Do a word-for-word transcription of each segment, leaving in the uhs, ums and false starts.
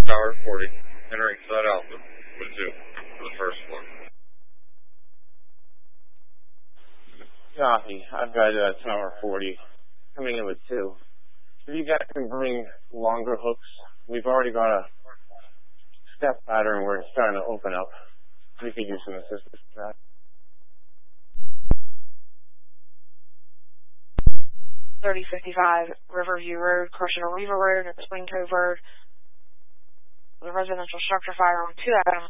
Tower forty, entering Side Alpha, with two, for the first floor. Copy. I've got uh, Tower forty coming in with two. If you guys can bring longer hooks, we've already got a step pattern where it's starting to open up. We could use some assistance for that. thirty fifty-five Riverview Road, crossing a River Road and Spring Cove Road. The residential structure fire on two Adam.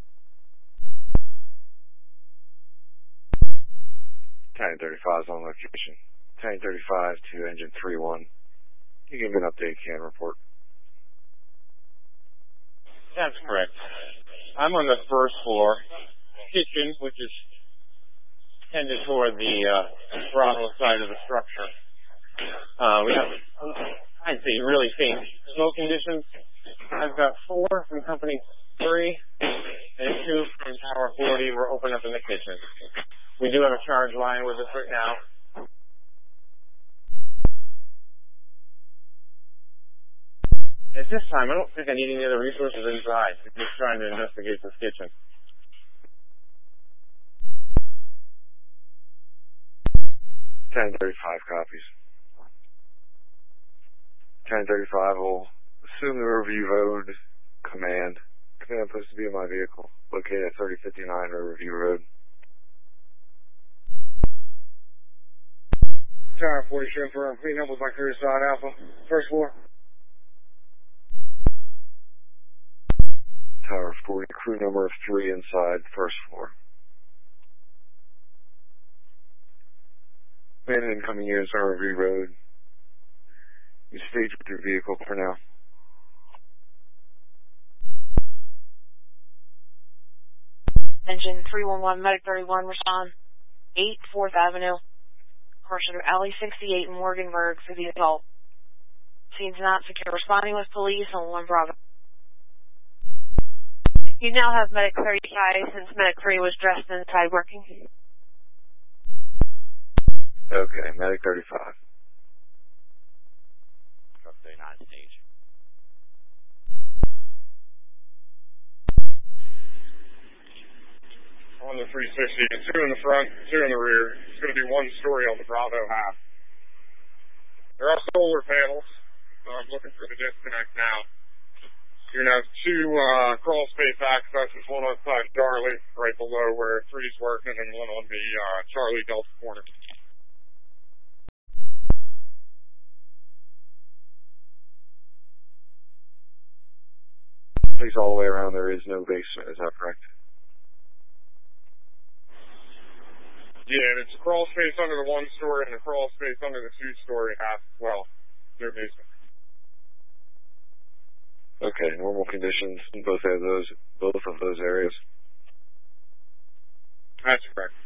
Tank thirty-five is on location. Tank thirty-five to engine three one. You give me an update, can report. That's correct. I'm on the first floor, kitchen, which is tended toward the uh, Bravo side of the structure. Uh, we have, I'd say, really faint smoke conditions. I've got four from company three and two from Tower forty. We're open up in the kitchen. We do have a charge line with us right now. At this time, I don't think I need any other resources inside. I'm just trying to investigate this kitchen. Tank thirty-five copies. Tank thirty-five will assume the Riverview Road command. Command supposed to be in my vehicle, located at thirty fifty-nine Riverview Road. Tower forty, show for clean up with my crew, Side Alpha, first floor. Tower forty, crew number of three inside, first floor. Man incoming units on Riverview Road. You stage with your vehicle for now. Engine three one one, Medic thirty-one, respond. eight fourth Avenue. Crossing Alley sixty-eight in Morganburg for the adult. Scene's not secure. Responding with police on one Bravo. You now have Medic thirty-five since Medic three was dressed inside working. Okay, Medic thirty-five. Truck thirty-nine stage. On the three sixty, two in the front, two in the rear. It's going to be one story on the Bravo half. There are solar panels. So I'm looking for the disconnect now. You're going to have two uh, crawl space accesses, one on side Charlie, right below where three's working, and one on the uh, Charlie Delta corner. Please, all the way around, there is no basement, is that correct? Yeah, and it's a crawl space under the one story and a crawl space under the two story half as well. No basement. Okay, normal conditions in both of those, both of those areas. That's correct.